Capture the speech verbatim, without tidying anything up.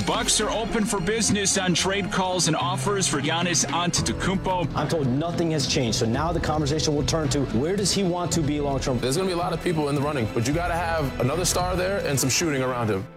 Bucks are open for business on trade calls and offers for Giannis Antetokounmpo. I'm told nothing has changed, so now the conversation will turn to where does he want to be long term? There's going to be a lot of people in the running, but you got to have another star there and some shooting around him.